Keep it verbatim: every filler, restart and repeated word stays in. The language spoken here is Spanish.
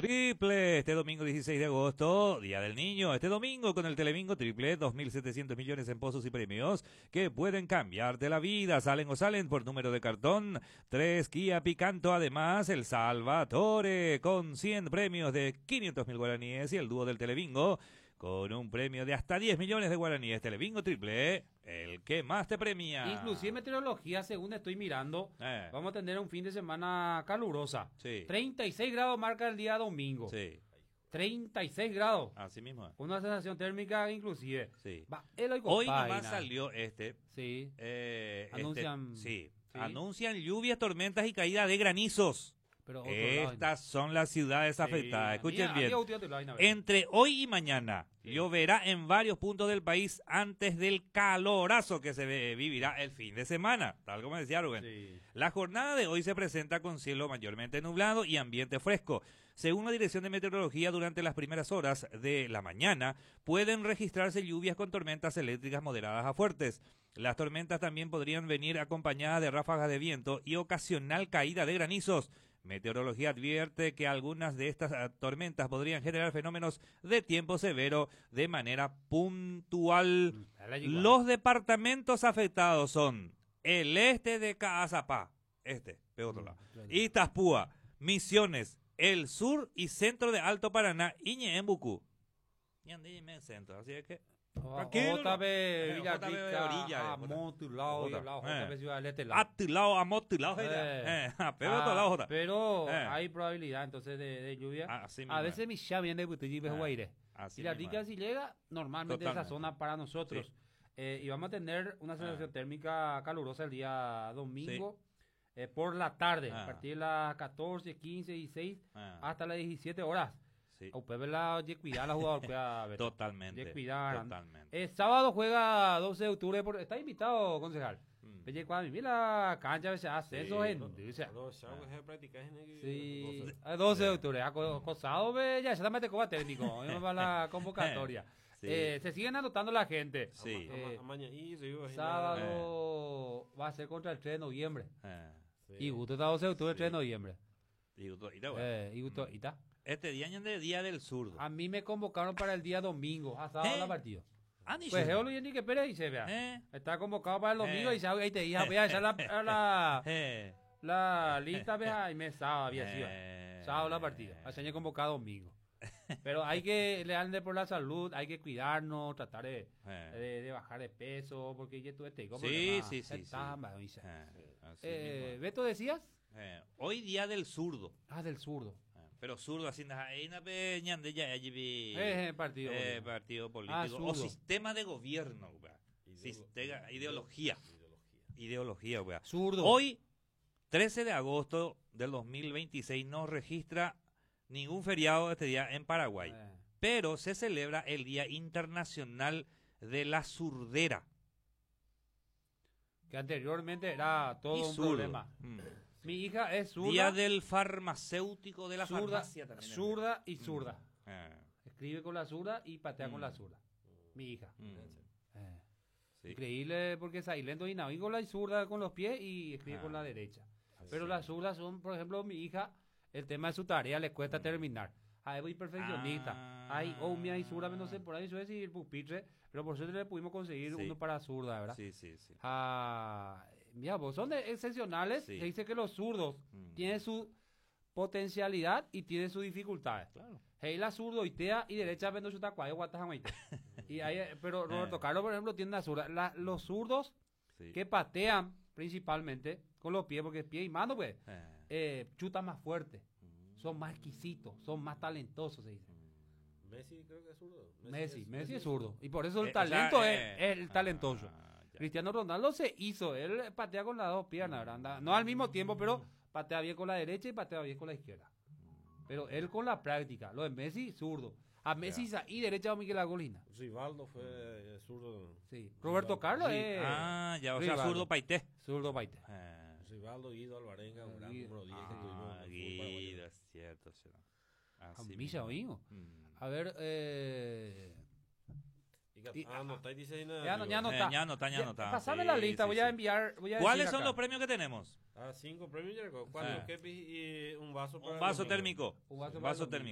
Triple, este domingo dieciséis de agosto, Día del Niño. Este domingo con el Telebingo Triple, dos mil setecientos millones en pozos y premios que pueden cambiarte la vida. Salen o salen por número de cartón. Tres Kia Picanto, además el Salvatore con cien premios de quinientos mil guaraníes y el dúo del Telebingo con un premio de hasta diez millones de guaraníes. Telebingo Triple, el que más te premia. Inclusive meteorología, según estoy mirando, Eh. vamos a tener un fin de semana calurosa. Sí. treinta y seis grados marca el día domingo. Sí, treinta y seis grados. así mismo. Una sensación térmica inclusive. Sí. Va, el hoy Hoy compadre, nomás nada. salió este. Sí. eh, este- Anuncian- sí, sí. anuncian lluvias, tormentas y caída de granizos. Pero otro lado, Estas son las ciudades afectadas. Escuchen Mira, bien. amigo, usted te lo va a ver. Entre hoy y mañana Sí. lloverá en varios puntos del país antes del calorazo que se ve- vivirá el fin de semana, tal como decía Rubén. Sí. La jornada de hoy se presenta con cielo mayormente nublado y ambiente fresco. Según la Dirección de Meteorología, durante las primeras horas de la mañana pueden registrarse lluvias con tormentas eléctricas moderadas a fuertes. Las tormentas también podrían venir acompañadas de ráfagas de viento y ocasional caída de granizos. Meteorología advierte que algunas de estas ah, tormentas podrían generar fenómenos de tiempo severo de manera puntual. Dale, igual. Los departamentos afectados son el este de Caazapá, este, de otro Mm, lado, claro. Itaspúa, Misiones, el sur y centro de Alto Paraná y Ñeembucú. Ñandime centro, así es que tranquilo, J B eh, Villa J B Rica, orilla, Amotulao, y Jota. al lado, Eh. J B Ciudad del Este, lado. a tu lado, a tu lado, Eh. eh, a pero Ah, otro lado, Jota. Pero Eh. hay probabilidad entonces de, de lluvia. Ah, así mismo A es. veces mi ya viene de Butulli y Ah, Guaire. así Y la mismo rica es. si llega, normalmente Totalmente. esa zona para nosotros. Sí. Eh, y vamos a tener una sensación Ah. térmica calurosa el día domingo eh, por la tarde, Ah. a partir de las catorce, quince, dieciséis Ah, hasta las diecisiete horas. sí, A usted la de cuidar la jugador, cuida, Beto. totalmente, De cuidar. totalmente. Eh, sábado juega doce de octubre. Por... Está invitado, concejal. Mm. Ve cuando mira la cancha, a veces hace eso en. dice, Sí, a doce de octubre. Acosado, ve, ya se la mete como técnico. Yo va la convocatoria. Sí. Eh, se siguen anotando la gente. Sí. Eh, Eh, sábado va a ser contra el tres de noviembre. Ah, Y gusto está doce de octubre, Sí. tres de noviembre. digo, to- y da bueno. Eh, y gusto, Mm. y está. Este día es día del zurdo. A mí me convocaron para el día domingo, a sábado ¿Eh? la partido. Ah, ni Pues yo. Eolo y Enrique Pérez y se vea. Eh, Está convocado para el domingo Eh. y sabe, ahí te dije, voy a echar la, a la, eh, la lista, vea, y me sábado había sido. eh, Sábado la partida. Así año convocado domingo. Pero hay que leerle por la salud, hay que cuidarnos, tratar de, eh, de, de bajar de peso, porque ya tuve tengo Sí, problemas, sí, sí, el sí. tamba, dice. eh, así Eh, mismo. ¿Beto decías? Eh, hoy día del zurdo. Ah, del zurdo. Eh, Pero zurdo así na- ahí na pe ñande ya allí vi, Eh, eh, partido. eh, boludo. partido Ah, político o zurdo. sistema de gobierno, wea. Sistema, ideología, ideología, wea. Zurdo. Hoy, trece de agosto del dos mil veintiséis, no registra ningún feriado este día en Paraguay, Eh, pero se celebra el Día Internacional de la Surdera. que anteriormente era todo y un zurdo. problema. Mm. Mi hija es zurda. Día del farmacéutico de la zurda, farmacia también. es. zurda y zurda. Eh, Escribe con la zurda y patea con Mm. la zurda. Mi hija. mm, Eh, sí. Increíble porque es lento y navícola y zurda con los pies y escribe Ah. con la derecha. Así Pero las zurdas son, por ejemplo, mi hija, el tema de su tarea le cuesta Mm. terminar. Ahí voy perfeccionista. Ah. Hay oh, mía y zurda, no sé, por ahí eso es y el pupitre. Pero por suerte le pudimos conseguir Sí. uno para zurda, ¿verdad? Sí, sí, sí. Ah, mira, vos son de- excepcionales. Sí. Se dice que los zurdos Mm. tienen su potencialidad y tienen sus dificultades. Claro. Hey, la zurdo, itea y derecha vendo su tacuayo, guatajamaite. Y ahí, eh, pero Roberto Eh. Carlos, por ejemplo, tiene la zurda. La- los zurdos Sí. que patean principalmente con los pies, porque pie y mano, pues, Eh, eh, chutan más fuerte. mm, Son más exquisitos, son más talentosos, se dice. mm. Messi creo que es zurdo. Messi, Messi es zurdo. Y por eso el Eh, o sea, talento eh, es, es el talentoso. ah, ya. Cristiano Ronaldo se hizo, él patea con las dos piernas, ¿verdad? Anda- no al mismo tiempo, pero patea bien con la derecha y patea bien con la izquierda. Pero él con la práctica, lo de Messi, zurdo. A Messi y derecha a Miguel Agolina. Rivaldo fue eh, zurdo. Sí. Roberto Carlos Sí. es Ah, ya, o sea, Rivaldo. zurdo paité. zurdo paite. Eh, Rivaldo, Guido Alvarenga, un gran Guido. número diez que tuvimos. ah, en el fútbol paraguayo. Guido, es cierto, es cierto. Así A mí mismo. ya oímos. Mm. A ver, eh... Y que- Y- ah, no, está ahí dice ahí nada, Ya no, digo. ya no Eh, está. ya no está, ya no está. Pasame Sí, la lista, sí, voy sí. a enviar. Voy a ¿Cuáles decir son acá. los premios que tenemos? Ah, cinco premios, Jerko. Cuatro Ah. kepis y un vaso para Un el vaso domingo. térmico. Un vaso Un para el vaso domingo. térmico.